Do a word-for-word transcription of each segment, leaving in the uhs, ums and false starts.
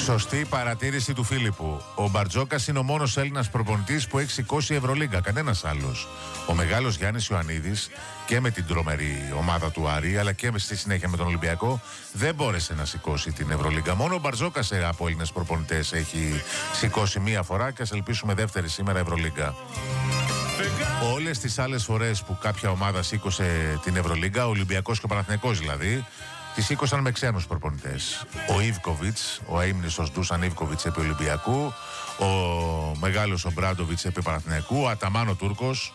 Σωστή παρατήρηση του Φίλιππου. Ο Μπαρτζόκας είναι ο μόνος Έλληνας προπονητής που έχει σηκώσει Ευρωλίγκα. Κανένας άλλος. Ο μεγάλος Γιάννης Ιωαννίδης και με την τρομερή ομάδα του Άρη, αλλά και στη συνέχεια με τον Ολυμπιακό, δεν μπόρεσε να σηκώσει την Ευρωλίγκα. Μόνο ο Μπαρτζόκας από Έλληνες προπονητές έχει σηκώσει μία φορά και ας ελπίσουμε δεύτερη σήμερα Ευρωλίγκα. Όλες τις άλλες φορές που κάποια ομάδα σήκωσε την Ευρωλίγκα, ο Ολυμπιακός και ο Παναθηναϊκός δηλαδή, τη σήκωσαν με ξένους προπονητές. Ο Ιβκοβιτς, ο αείμνηστος Ντούσαν Ιβκοβιτς επί Ολυμπιακού, ο μεγάλος ο Μπράντοβιτς επί Παναθηναϊκού, ο Αταμάν ο Τούρκος.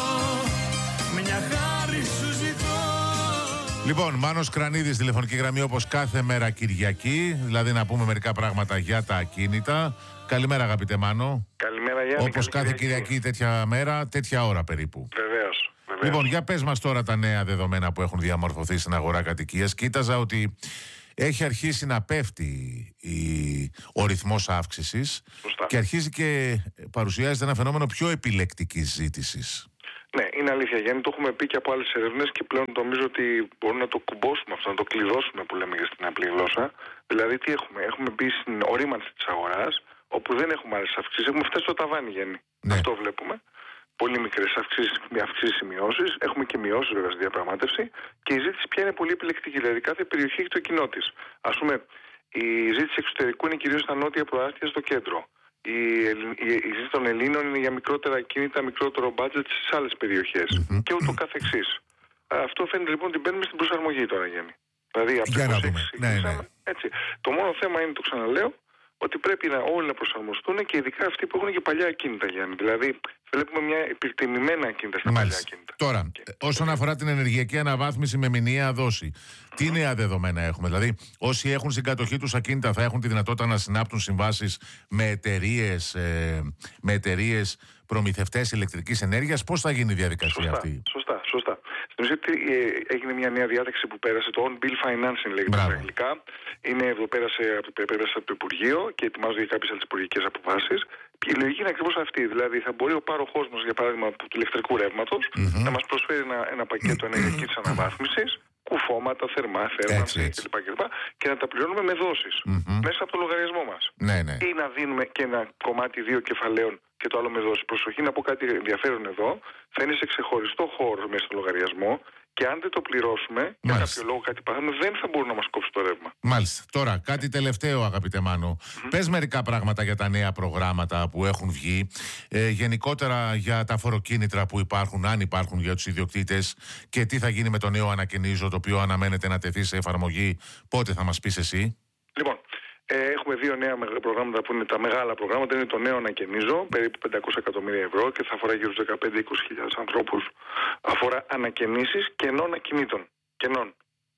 Λοιπόν, Μάνος Κρανίδης, τηλεφωνική γραμμή όπως κάθε μέρα Κυριακή, δηλαδή να πούμε μερικά πράγματα για τα ακίνητα. Καλημέρα αγαπητέ Μάνο. Καλημέρα Γιάννη. Όπως κάθε Κυριακή. Κυριακή τέτοια μέρα, τέτοια ώρα περίπου. Βεβαίως. Λοιπόν, για πες μας τώρα τα νέα δεδομένα που έχουν διαμορφωθεί στην αγορά κατοικίας. Κοίταζα ότι έχει αρχίσει να πέφτει η... ο ρυθμός αύξησης. Σωστά. Και αρχίζει και παρουσιάζεται ένα φαινόμενο πιο επιλεκτικής ζήτησης. Ναι, είναι αλήθεια Γιάννη, το έχουμε πει και από άλλες ερευνές και πλέον νομίζω ότι μπορούμε να το κουμπώσουμε αυτό, να το κλειδώσουμε που λέμε για στην απλή γλώσσα. Δηλαδή τι έχουμε, έχουμε μπει στην ορίμανση της αγοράς, όπου δεν έχουμε άλλες αυξήσεις, έχουμε φτάσει στο ταβάνι Γιάννη. Ναι. Αυτό βλέπουμε. Πολύ μικρές αυξήσεις, αυξήσεις μειώσεις. Έχουμε και μειώσεις βέβαια στη διαπραγμάτευση. Και η ζήτηση πια είναι πολύ επιλεκτική. Δηλαδή κάθε περιοχή έχει το κοινό της. Ας πούμε, η ζήτηση εξωτερικού είναι κυρίως στα νότια προάστια στο κέντρο. Η, η, η ζήτηση των Ελλήνων είναι για μικρότερα κίνητα, μικρότερο μπάτζετ στις άλλες περιοχές. Mm-hmm. Και ούτω καθεξής. Αυτό φαίνεται λοιπόν ότι μπαίνουμε στην προσαρμογή τώρα, Γιάννη. Δηλαδή από για το να δούμε. Ναι, ναι. Έτσι. Το μόνο θέμα είναι, το ξαναλέω, ότι πρέπει να όλοι να προσαρμοστούν και ειδικά αυτοί που έχουν και παλιά ακίνητα, Γιάννη. Δηλαδή, βλέπουμε μια επιτιμημένα ακίνητα στα Μάλιστα. παλιά ακίνητα. Τώρα, και... όσον αφορά την ενεργειακή αναβάθμιση με μηνιαία δόση, mm-hmm. τι νέα δεδομένα έχουμε? Δηλαδή, όσοι έχουν στην κατοχή τους ακίνητα θα έχουν τη δυνατότητα να συνάπτουν συμβάσεις με εταιρείες, ε, με εταιρείες προμηθευτές ηλεκτρικής ενέργειας. Πώς θα γίνει η διαδικασία σωστά, αυτή? Σωστά, σωστά. Στην ουσία έγινε μια νέα διάταξη που πέρασε, το on-bill financing λέγεται στα αγγλικά. Είναι εδώ, πέρασε, πέρασε από το Υπουργείο και ετοιμάζονται για κάποιες άλλες υπουργικές αποφάσεις. Η λογική είναι ακριβώς αυτή. Δηλαδή, θα μπορεί ο πάροχός μας, για παράδειγμα, του ηλεκτρικού ρεύματος, mm-hmm. να μας προσφέρει ένα, ένα πακέτο ενεργειακής αναβάθμισης, κουφώματα, θερμά, θέρμανση κλπ. κλπ. Και να τα πληρώνουμε με δόσεις mm-hmm. μέσα από το λογαριασμό μας. Ναι, ναι. Ή να δίνουμε και ένα κομμάτι δύο κεφαλαίων και το άλλο με δόσεις. Προσοχή, να πω κάτι ενδιαφέρον εδώ. Θα είναι σε ξεχωριστό χώρο μέσα στο λογαριασμό. Και αν δεν το πληρώσουμε, Μάλιστα. για κάποιο λόγο κάτι παράνομο, δεν θα μπορούν να μας κόψουν το ρεύμα. Μάλιστα. Τώρα, κάτι τελευταίο, αγαπητέ Μάνο. Mm-hmm. Πες μερικά πράγματα για τα νέα προγράμματα που έχουν βγει. Ε, γενικότερα για τα φοροκίνητρα που υπάρχουν, αν υπάρχουν για τους ιδιοκτήτες. Και τι θα γίνει με το νέο ανακαινίζω, το οποίο αναμένεται να τεθεί σε εφαρμογή. Πότε θα μας πεις εσύ? Λοιπόν, ε, έχουμε δύο νέα προγράμματα που είναι τα μεγάλα προγράμματα. Είναι το νέο ανακαινίζω, περίπου πεντακόσια εκατομμύρια ευρώ και θα αφορά γύρω στους δεκαπέντε με είκοσι χιλιάδες ανθρώπους. Αφορά ανακαινήσεις κενών ακινήτων. Κενών.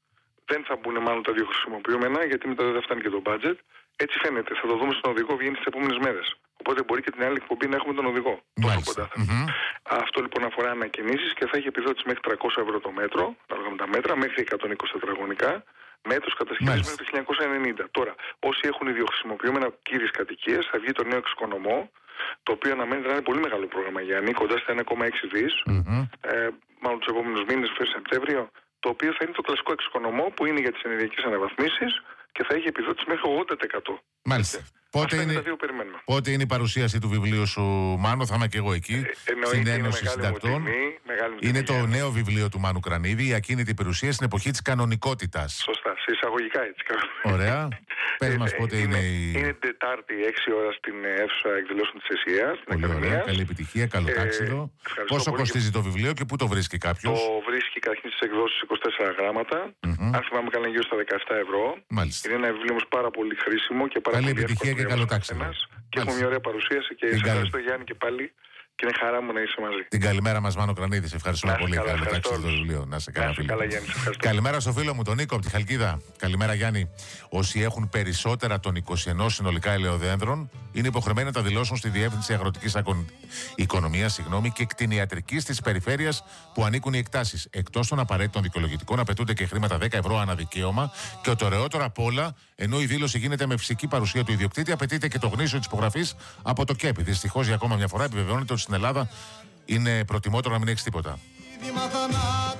Δεν θα μπουν μάλλον τα δύο χρησιμοποιούμενα, γιατί μετά δεν θα φτάνει και το budget. Έτσι φαίνεται. Θα το δούμε στον οδηγό, βγαίνει τις επόμενες μέρες. Οπότε μπορεί και την άλλη εκπομπή να έχουμε τον οδηγό. Τόσο κοντά θα mm-hmm. Αυτό λοιπόν αφορά ανακαινήσεις και θα έχει επιδότηση μέχρι τριακόσια ευρώ το μέτρο, ανάλογα με τα μέτρα, μέχρι εκατόν είκοσι τετραγωνικά. Μέτρους κατασκευής μέχρι το χίλια εννιακόσια ενενήντα. Τώρα, όσοι έχουν ιδιοχρησιμοποιούμενα κύριες κατοικίες, θα βγει το νέο εξοικονομό, το οποίο αναμένεται να είναι πολύ μεγάλο πρόγραμμα, Γιάννη, κοντά στα ένα κόμμα έξι δις, mm-hmm. ε, μάλλον τους επόμενους μήνες, φέρει Σεπτέμβριο, το οποίο θα είναι το κλασικό εξοικονομό που είναι για τις ενεργειακές αναβαθμίσεις και θα έχει επιδότηση μέχρι ογδόντα τοις εκατό. Μάλιστα. Πότε είναι, πότε είναι η παρουσίαση του βιβλίου σου, Μάνο? Θα είμαι και εγώ εκεί, ε, στην Ένωση Συντακτών. Είναι το νέο βιβλίο του Μάνου Κρανίδη, η ακίνητη περιουσία στην εποχή της κανονικότητας. Σωστά, σε εισαγωγικά έτσι. Ωραία. Πες μας πότε είναι, είναι η... Είναι Τετάρτη έξι ώρα στην αίθουσα εκδηλώσεων της ΕΣΥΑ. Πολύ ωραία, καλή επιτυχία, καλό ε, τάξιδο. Πόσο κοστίζει το βιβλίο και πού το βρίσκει κάποιος? Το βρίσκει καταρχήν στις εκδόσεις είκοσι τέσσερα γράμματα. Mm-hmm. Αν θυμάμαι καλά, γύρω στα δεκαεπτά ευρώ. Μάλιστα. Είναι ένα βιβλίο όμως πάρα πολύ χρήσιμο και πάρα καλή πολύ επιτυχία και καλό τάξιδο. Και έχουμε μια ωραία παρουσίαση και σε ευχαριστώ Γιάννη και πάλι. Και είναι χαρά μου να είσαι μαζί. Την καλημέρα μας, Μάνο Κρανίδη. Σε ευχαριστούμε πολύ. Καλά, καλό τάξιδο στο βιβλίο. Να σε καλά, φίλε. Καλά, Γιάννη, καλημέρα στο φίλο μου, τον Νίκο από τη Χαλκίδα. Καλημέρα, Γιάννη. Όσοι έχουν περισσότερα των είκοσι ένα συνολικά ελαιοδένδρων είναι υποχρεωμένοι να τα δηλώσουν στη Διεύθυνση Αγροτικής Οικονομίας συγγνώμη, και Κτηνιατρικής της περιφέρειας που ανήκουν οι εκτάσεις. Εκτός των απαραίτητων δικαιολογητικών, απαιτούνται και χρήματα δέκα ευρώ αναδικαίωμα. Και το ωραιότερο απ' όλα, ενώ η δήλωση γίνεται με φυσική παρουσία του ιδιοκτήτη, απαιτείται και το γνήσιο της υπογραφής από το ΚΕΠ. Δυστυχώς για ακόμα μια φορά επιβεβαιώνεται ότι στην Ελλάδα είναι προτιμότερο να μην έχεις τίποτα.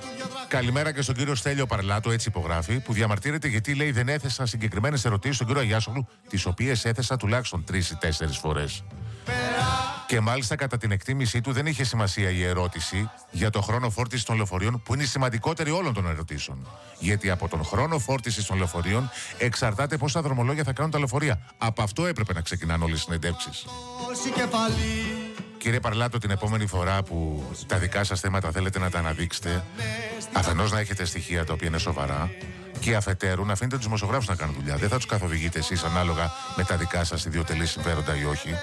Καλημέρα και στον κύριο Στέλιο Παρλάτο, έτσι υπογράφει, που διαμαρτύρεται γιατί λέει δεν έθεσα συγκεκριμένες ερωτήσεις στον κύριο Αγιάσογλου, τις οποίες έθεσα τουλάχιστον τρεις ή τέσσερις φορές. Και μάλιστα κατά την εκτίμησή του δεν είχε σημασία η ερώτηση για το χρόνο φόρτισης των λεωφορείων, που είναι η σημαντικότερη όλων των ερωτήσεων. Γιατί από τον χρόνο φόρτισης των λεωφορείων εξαρτάται πόσα δρομολόγια θα κάνουν τα λεωφορεία. Από αυτό έπρεπε να ξεκινάνε όλες οι συνεντεύξεις. Κύριε Παρλάτο, την επόμενη φορά που τα δικά σας θέματα θέλετε να τα αναδείξετε, αφενός να έχετε στοιχεία τα οποία είναι σοβαρά, και αφετέρου να αφήνετε τους δημοσιογράφους να κάνουν δουλειά. Δεν θα τους καθοδηγείτε εσείς ανάλογα με τα δικά σας ιδιωτελή συμφέροντα ή όχι.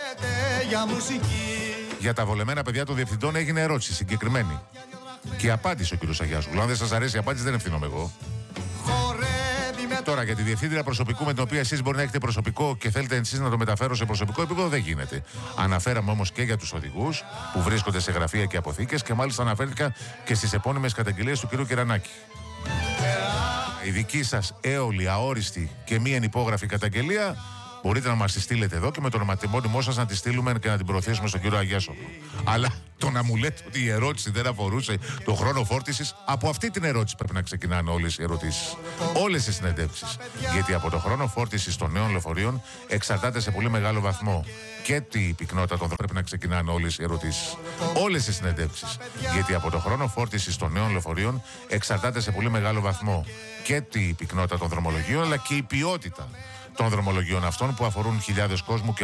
Για τα βολεμένα παιδιά των διευθυντών έγινε ερώτηση συγκεκριμένη. Και απάντησε ο κύριος Αγιάσογλου. Αν δεν σας αρέσει η απάντηση, δεν ευθύνομαι εγώ. Τώρα για τη διευθύντρια προσωπικού με την οποία εσείς μπορεί να έχετε προσωπικό και θέλετε εσείς να το μεταφέρω σε προσωπικό επίπεδο, δεν γίνεται. Αναφέραμε όμως και για τους οδηγούς που βρίσκονται σε γραφεία και αποθήκες και μάλιστα αναφέρθηκα και στις επώνυμες καταγγελίες του κ. Κερανάκη. Η δική σας έολη, αόριστη και μη ενυπόγραφη καταγγελία μπορείτε να μας τη στείλετε εδώ και με το ονοματεπώνυμό σας να τη στείλουμε και να την προωθήσουμε στον κύριο Αγιάσογλου. Αλλά το να μου λέτε ότι η ερώτηση δεν αφορούσε το χρόνο φόρτισης, από αυτή την ερώτηση πρέπει να ξεκινάνε όλες οι ερωτήσεις. Όλες οι συνεντεύξεις. Γιατί από το χρόνο φόρτισης των νέων λεωφορείων εξαρτάται σε πολύ μεγάλο βαθμό και τη πυκνότητα των πρέπει να ξεκινάνε όλες οι ερωτήσεις. Όλες οι συνεντεύξεις. Γιατί από το χρόνο φόρτισης των νέων λεωφορείων εξαρτάται σε πολύ μεγάλο βαθμό και τη πυκνότητα των δρομολογίων, αλλά και η ποιότητα των δρομολογίων αυτών που αφορούν χιλιάδες κόσμου.